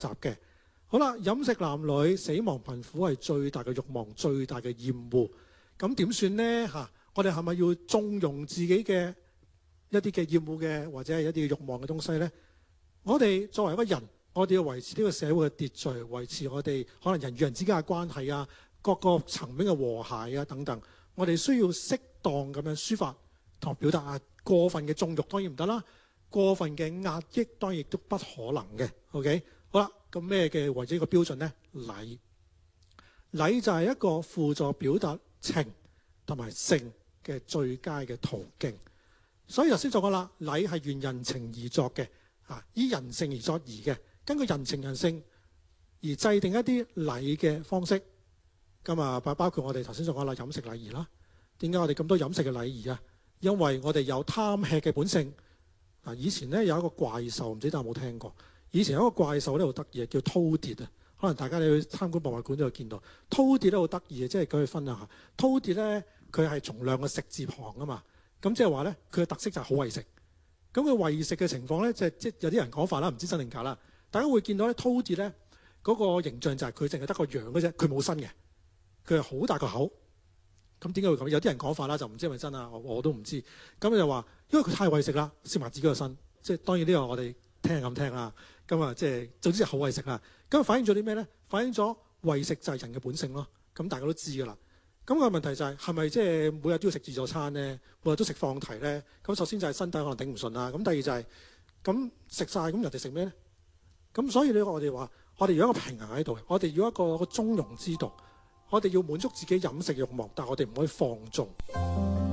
嘅。好啦，飲食男女、死亡貧苦係最大嘅慾望、最大嘅厭惡。咁點算呢？我哋係咪要縱容自己嘅一啲嘅厭惡嘅或者係一啲嘅慾望嘅東西呢？我哋作為一個人，我哋要維持呢個社會嘅秩序，維持我哋可能人與人之間嘅關係啊，各個層面嘅和諧啊等等。我哋需要適當咁樣抒發同表達啊。過分嘅縱慾當然唔得啦，過分嘅壓抑當然亦都不可能嘅。OK， 好啦，咁咩嘅為之一個標準呢？禮就係一個輔助表達情同埋性嘅最佳嘅途徑。所以頭先就講啦，禮係沿人情而作嘅，依人性而作義嘅，根據人情人性而制定一啲禮嘅方式。咁啊，包括我哋頭先所講啦，飲食禮儀啦。點解我哋咁多飲食嘅禮儀啊？因為我哋有貪吃嘅本性。以前咧有一個怪獸，唔知大家有冇聽過？以前有一個怪獸咧好得意，叫饕餮啊。可能大家你去參觀博物館都有見到。饕餮咧好得意嘅，即係佢去分享下。饕餮咧佢係從兩個食字旁啊嘛。咁即係話咧，佢嘅特色就係好為食。咁佢為食嘅情況咧，即係有啲人講法啦，唔知真定假啦。大家會見到咧，饕餮咧嗰個形象就係佢淨係得個樣嘅啫，佢冇身嘅，佢係好大個口。咁點解會咁？有啲人講法啦，就唔知係咪真啊，我都唔知。咁就話，因為佢太為食啦，攝埋自己個身。即係當然呢個我哋聽咁聽啦。咁啊，即係總之係好為食啦。咁反映咗啲咩咧？反映咗為食就係人嘅本性咯。咁大家都知㗎啦。咁個問題就係係咪即係每日都要食自助餐咧？每日都食放題咧？咁首先就係身體可能頂唔順啦。咁第二就係咁食晒，咁人哋食咩咧？咁所以呢，我哋話我哋要一個平衡喺度，我哋要一個中庸之道。我哋要滿足自己飲食慾望，但係我哋唔可以放縱。